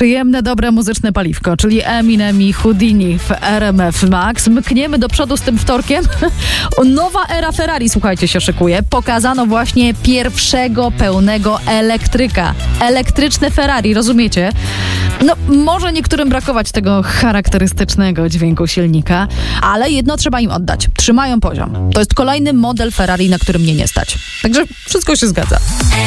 przyjemne, dobre muzyczne paliwko, czyli Eminem i Houdini w RMF Max. Mkniemy do przodu z tym wtorkiem. Nowa era Ferrari, słuchajcie, się szykuje. Pokazano właśnie pierwszego pełnego elektryka. Elektryczne Ferrari, rozumiecie? No, może niektórym brakować tego charakterystycznego dźwięku silnika, ale jedno trzeba im oddać. Trzymają poziom. To jest kolejny model Ferrari, na którym mnie nie stać. Także wszystko się zgadza.